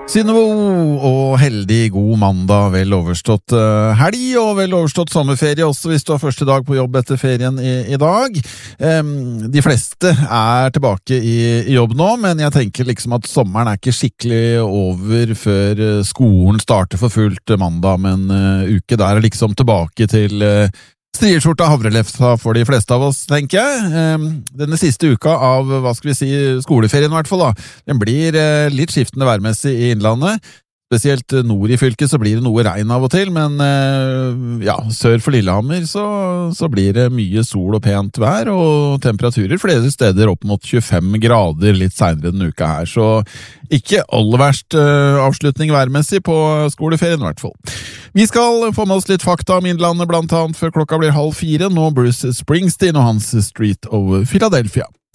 Synnøve, og heldig god mandag, vel overstått helg og vel overstått sommerferie også hvis du har første dag på jobb etter ferien i dag. De fleste tilbake i jobb nå, men jeg tenker liksom at sommeren ikke skikkelig over før skolen starter for fullt mandag, men uke der liksom tilbake til strieskjorta havrelefsa for de fleste av oss, tenker jeg. Denne siste uka av, hva skal vi si, skoleferien i hvert fall da, den blir litt skiftende værmessig i innlandet. Spesielt nord i fylket så blir det noe regn av og til, men ja, sør for Lillehammer så blir det mye sol og pent vær, og temperaturer flere steder opp mot 25 grader litt senere denne uka her, så ikke aller verst avslutning værmessig på skoleferien i hvert fall. Vi skal få med oss litt fakta om innlandet, blant annet før klokka blir 3:30, nå Bruce Springsteen og hans Street of Philadelphia.